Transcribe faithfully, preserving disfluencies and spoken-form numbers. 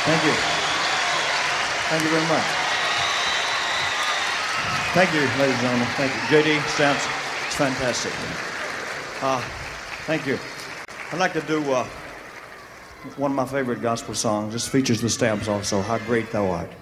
Thank you. Thank you very much. Thank you, ladies and gentlemen. Thank you. J D, Stamps, it's fantastic. Uh, thank you. I'd like to do uh, one of my favorite gospel songs. This features the Stamps also, How Great Thou Art.